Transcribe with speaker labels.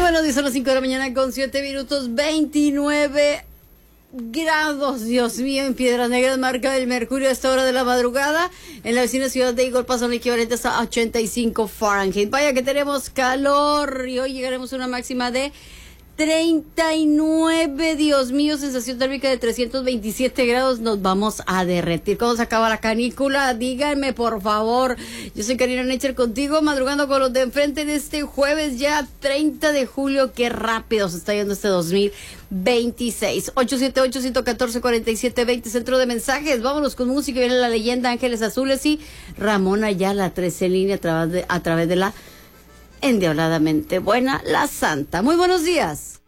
Speaker 1: buenos días, son las 5 de la mañana con 7 minutos, 29 grados, Dios mío, en Piedras Negras marca el mercurio a esta hora de la madrugada. En la vecina ciudad de Eagle Pass son equivalentes a 85 Fahrenheit. Vaya que tenemos calor y hoy llegaremos a una máxima de 39, Dios mío, sensación térmica de 327 grados, nos vamos a derretir. ¿Cómo se acaba la canícula? Díganme, por favor. Yo soy Karina Nature contigo, madrugando con los de enfrente en este jueves ya 30 de julio. Qué rápido se está yendo este 2026. 878-114-4720, centro de mensajes. Vámonos con música. Viene la leyenda Ángeles Azules y Ramón Ayala, 13 en línea a través de la endiabladamente buena, La Santa. Muy buenos días.